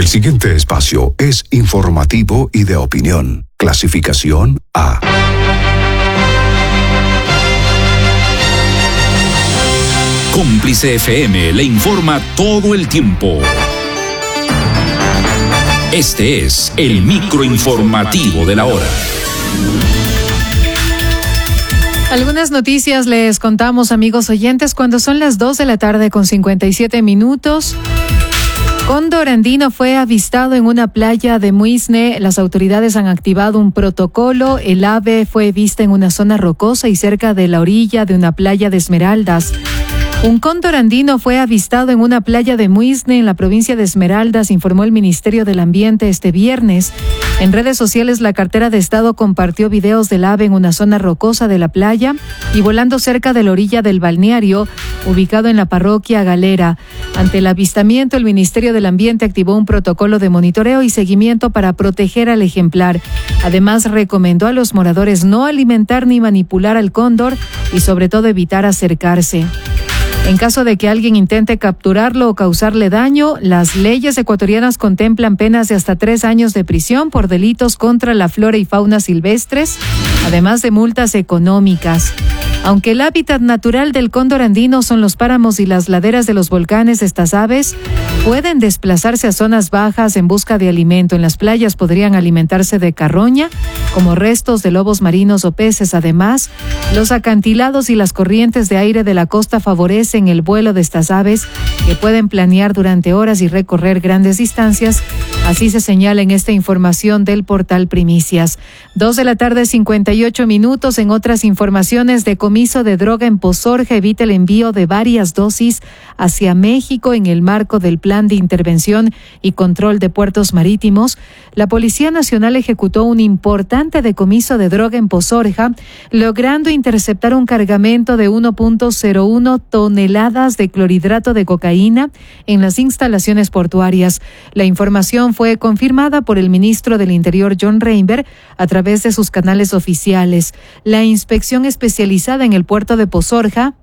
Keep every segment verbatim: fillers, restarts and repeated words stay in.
El siguiente espacio es informativo y de opinión. Clasificación A. Cómplice F M le informa todo el tiempo. Este es el microinformativo de la hora. Algunas noticias les contamos, amigos oyentes, cuando son las dos de la tarde con cincuenta y siete minutos. Cóndor andino fue avistado en una playa de Muisne. Las autoridades han activado un protocolo. El ave fue vista en una zona rocosa y cerca de la orilla de una playa de Esmeraldas. Un cóndor andino fue avistado en una playa de Muisne, en la provincia de Esmeraldas, informó el Ministerio del Ambiente este viernes. En redes sociales, la cartera de Estado compartió videos del ave en una zona rocosa de la playa y volando cerca de la orilla del balneario, ubicado en la parroquia Galera. Ante el avistamiento, el Ministerio del Ambiente activó un protocolo de monitoreo y seguimiento para proteger al ejemplar. Además, recomendó a los moradores no alimentar ni manipular al cóndor y, sobre todo, evitar acercarse. En caso de que alguien intente capturarlo o causarle daño, las leyes ecuatorianas contemplan penas de hasta tres años de prisión por delitos contra la flora y fauna silvestres, además de multas económicas. Aunque el hábitat natural del cóndor andino son los páramos y las laderas de los volcanes, estas aves pueden desplazarse a zonas bajas en busca de alimento. En las playas podrían alimentarse de carroña, como restos de lobos marinos o peces. Además, los acantilados y las corrientes de aire de la costa favorecen el vuelo de estas aves, que pueden planear durante horas y recorrer grandes distancias. Así se señala en esta información del portal Primicias. Dos de la tarde, cincuenta y ocho minutos. En otras informaciones, decomiso de droga en Pozorja evita el envío de varias dosis hacia México en el marco del Plan de Intervención y Control de Puertos Marítimos. La Policía Nacional ejecutó un importante decomiso de droga en Pozorja, logrando interceptar un cargamento de uno punto cero uno toneladas de clorhidrato de cocaína en las instalaciones portuarias. La información fue confirmada por el ministro del Interior, John Reinberg, a través de sus canales oficiales. La inspección especializada en el puerto de Pozorja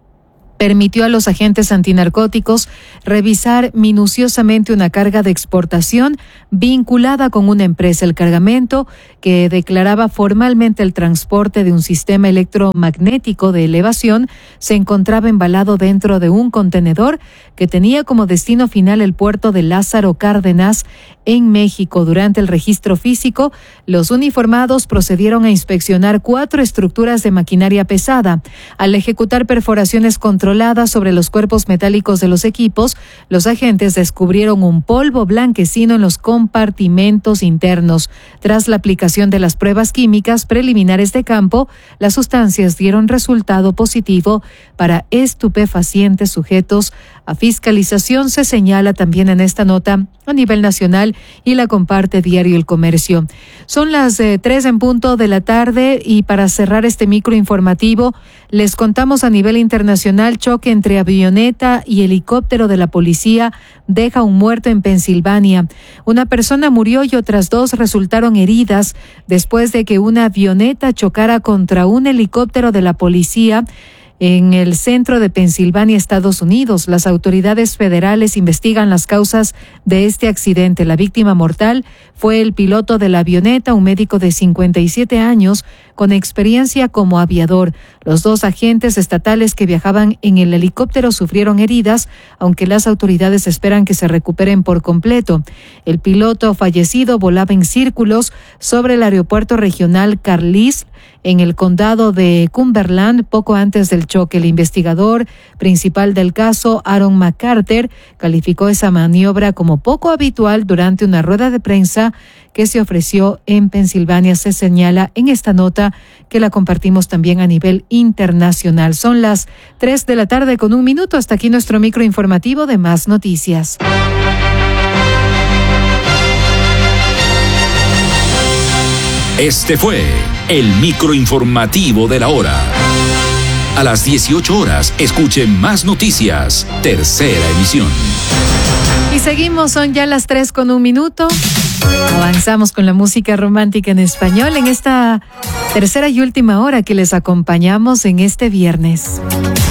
permitió a los agentes antinarcóticos revisar minuciosamente una carga de exportación vinculada con una empresa. El cargamento, que declaraba formalmente el transporte de un sistema electromagnético de elevación, se encontraba embalado dentro de un contenedor que tenía como destino final el puerto de Lázaro Cárdenas, en México. Durante el registro físico, los uniformados procedieron a inspeccionar cuatro estructuras de maquinaria pesada. Al ejecutar perforaciones controladas sobre los cuerpos metálicos de los equipos, los agentes descubrieron un polvo blanquecino en los compartimentos internos. Tras la aplicación de las pruebas químicas preliminares de campo, las sustancias dieron resultado positivo para estupefacientes sujetos a fiscalización, se señala también en esta nota a nivel nacional y la comparte Diario El Comercio. Son las eh, tres en punto de la tarde y para cerrar este microinformativo les contamos a nivel internacional: choque entre avioneta y helicóptero de la policía deja un muerto en Pensilvania. Una persona murió y otras dos resultaron heridas después de que una avioneta chocara contra un helicóptero de la policía en el centro de Pensilvania, Estados Unidos. Las autoridades federales investigan las causas de este accidente. La víctima mortal fue el piloto de la avioneta, un médico de cincuenta y siete años con experiencia como aviador. Los dos agentes estatales que viajaban en el helicóptero sufrieron heridas, aunque las autoridades esperan que se recuperen por completo. El piloto fallecido volaba en círculos sobre el aeropuerto regional Carlisle, en el condado de Cumberland, poco antes del choque. El investigador principal del caso, Aaron McCarter, calificó esa maniobra como poco habitual durante una rueda de prensa que se ofreció en Pensilvania. Se señala en esta nota que la compartimos también a nivel internacional. Son las tres de la tarde con un minuto. Hasta aquí nuestro microinformativo de Más Noticias. Este fue el microinformativo de la hora. A las dieciocho horas, escuche Más Noticias, tercera emisión. Y seguimos, son ya las tres con un minuto. Avanzamos con la música romántica en español en esta tercera y última hora que les acompañamos en este viernes.